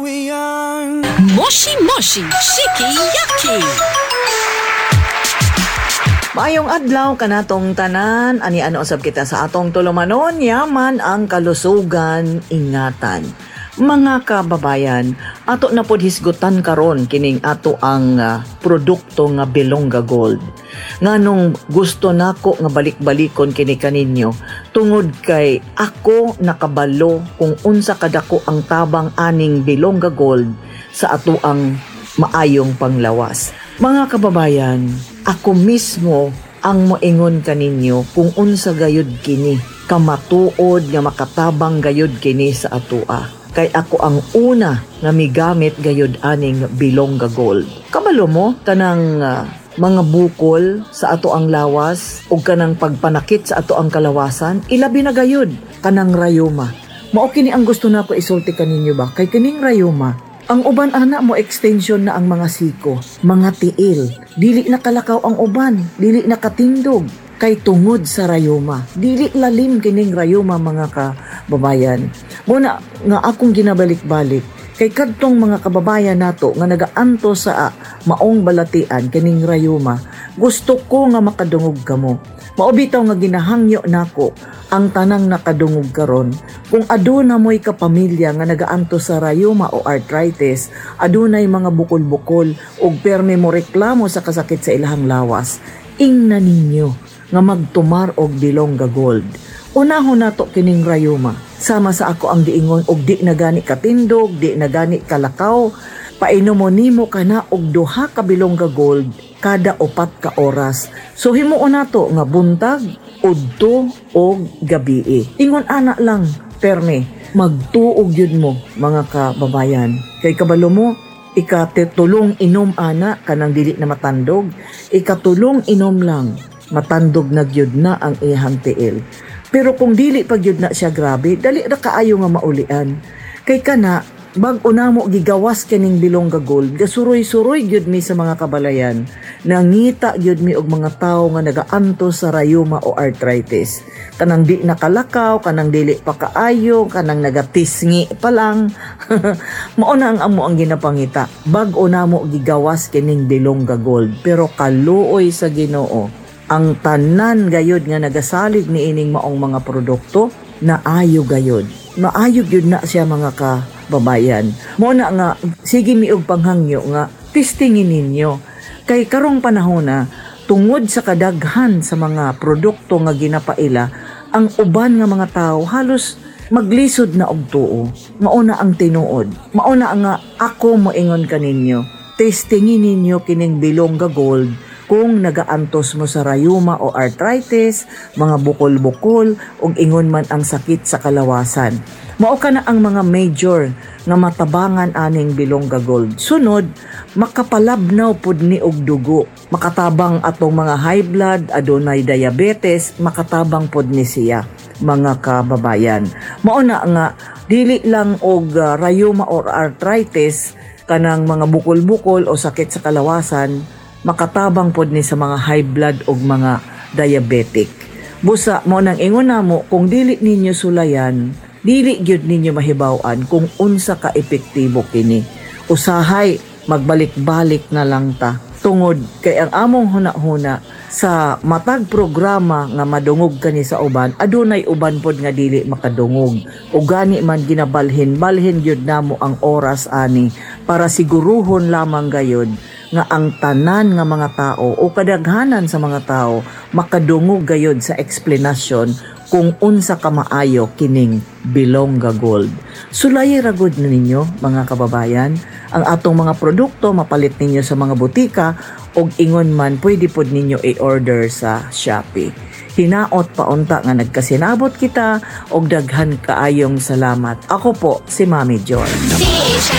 me young. Moshi Moshi Shiki Yaki. Maayong adlaw kanatong tanan, ani ano usab kita sa atong tulumanon, yaman ang kalusugan, ingatan. Mga kababayan, ato na pod hisgutan karon kining ato ang produkto nga Bilonga Gold. Nganong gusto nako nga balik-balikon kini kaninyo tungod kay ako nakabalo kung unsa kadako ang tabang aning Bilonga Gold sa ato ang maayong panglawas. Mga kababayan, ako mismo ang moingon kaninyo kung unsa gayud kini kamatuod nga makatabang gayud kini sa atoa. Kay ako ang una nga migamit gayud aning Bilonga Gold. Kabalo mo kanang mga bukol sa ato ang lawas o kanang pagpanakit sa ato ang kalawasan, ilabi na gayud kanang rayuma. Mao kini ang gusto nako isulti kaninyo ba? Kay kining rayuma, ang uban ana mo extension na ang mga siko, mga tiil. Dili na kalakaw ang uban, dili na katindog kay tungod sa rayuma. Dili lalim kining rayuma mga kababayan. Muna nga akong ginabalik-balik kay kadtong mga kababayan nato nga nagaanto sa maong balatian kining rayuma. Gusto ko nga makadungog kamo. Maobitaw nga ginahangyo nako ang tanang nakadungog karon. Kung aduna mo'y kapamilya nga nagaanto sa rayuma o arthritis, adunay mga bukol-bukol ug perme mo reklamo sa kasakit sa ilahang lawas, ingnan ninyo nga magtumar og Bilonga Gold. Unahon nato kining rayuma. Sama sa ako ang giingon og di na gani katindog, di na gani kalakaw. Painom mo nimo kana og 2 ka Bilonga Gold kada 4 ka oras. So himuon nato nga buntag, udto og gabii. Ingon ana lang, perme, magtuog yun mo mga kababayan. Kay kabalo mo, ikatulong inom ana kanang dili na matandog, ikatulong inom lang, matandog na gyud na ang ihang tiil. Pero kung dili pag yun na siya grabe, dali na kaayo nga maulian. Kay kana, bag-o na mo gigawas kining Bilonga Gold, gasuroy-suroy gyud mi sa mga kabalayan, nangita gyud mi og mga tao nga nagaanto sa rayuma o arthritis. Kanang di nakalakaw, kanang dili pa kaayo, kanang nagatisngi pa lang. Mao na ang amo ang ginapangita. Bag-o na mo gigawas kining Bilonga Gold, pero kaluoy sa Ginoo. Ang tanan gayod nga nagasalig ni ining maong mga produkto, naayo gayod. Maayo gyud na siya mga kababayan. Mo na nga, sige miog panghangyo nga, testingin ninyo. Kay karong panahon na, tungod sa kadaghan sa mga produkto nga ginapaila, ang uban nga mga tao halos maglisod na og tuo. Mauna ang tinuod. Mauna nga ako moingon kaninyo. Testingin ninyo kining Bilonga Gold kung nagaantos mo sa rayuma o arthritis, mga bukol-bukol, ug ingon man ang sakit sa kalawasan. Mao ka na ang mga major nga matabangan aning Bilonga Gold. Sunod, makapalabnaw pud ni og dugo. Makatabang atong mga high blood, adunay diabetes, makatabang pud ni siya, mga kababayan. Mao na nga, dili lang og rayuma or arthritis, kanang mga bukol-bukol o sakit sa kalawasan, makatabang pod ni sa mga high blood o mga diabetic. Busa mo nang ingon namo kung dili ninyo sulayan, dili gyud ninyo mahibaw-an kung unsa ka epektibo kini. Usahay magbalik-balik na lang ta. Tungod kay ang among huna-huna sa matag programa nga madungog kani sa uban, adunay uban pod nga dili makadungog. O gani man ginabalhin gyud namo ang oras ani para siguruhon lamang gayud nga ang tanan nga mga tao o kadaghanan sa mga tao makadungog gayod sa explanation kung unsa ka maayo kining Bilonga Gold. Sulayi ragod na ninyo mga kababayan, ang atong mga produkto mapalit ninyo sa mga butika o ingon man pwede pod ninyo i-order sa Shopee. Hinaot paunta nga nagkasinabot kita og daghan kaayong salamat. Ako po si Mami Joy.